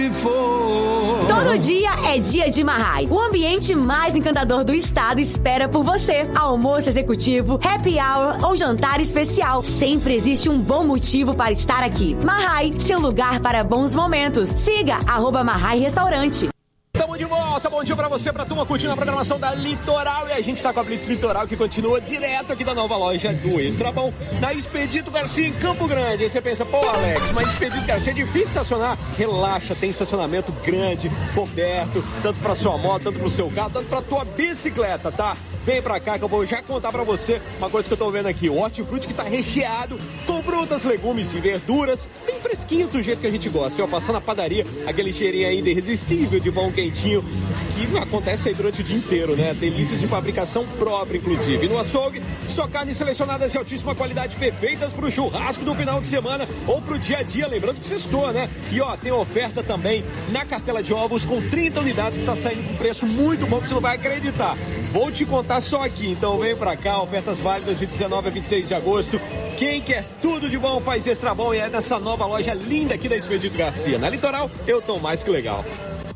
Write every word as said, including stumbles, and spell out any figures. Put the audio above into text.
Todo dia é dia de Marrai. O ambiente mais encantador do estado espera por você. Almoço executivo, happy hour ou jantar especial. Sempre existe um bom motivo para estar aqui. Marrai, seu lugar para bons momentos. Siga arroba Marrai Restaurante. Estamos de volta, bom dia pra você, pra turma curtindo a programação da Litoral. E a gente tá com a Blitz Litoral que continua direto aqui da nova loja do Extra Bom, na Expedito Garcia, em Campo Grande. Aí você pensa, pô Alex, mas Expedito Garcia é difícil estacionar. Relaxa, tem estacionamento grande, coberto, tanto pra sua moto, tanto pro seu carro, tanto pra tua bicicleta, tá? Vem pra cá que eu vou já contar pra você uma coisa que eu tô vendo aqui. O hortifruti que tá recheado com frutas, legumes e verduras, bem fresquinhos do jeito que a gente gosta. E ó, passando na padaria, aquele cheirinho ainda irresistível de pão quentinho, que acontece aí durante o dia inteiro, né? Delícias de fabricação própria, inclusive. E no açougue, só carnes selecionadas de altíssima qualidade, perfeitas pro churrasco do final de semana ou pro dia a dia, lembrando que sextou, né? E ó, tem oferta também na cartela de ovos com trinta unidades que tá saindo com preço muito bom que você não vai acreditar. Vou te contar só aqui, então vem pra cá, ofertas válidas de dezenove a vinte e seis de agosto. Quem quer tudo de bom faz Extra Bom e é nessa nova loja linda aqui da Expedito Garcia. Na Litoral, eu tô mais que legal.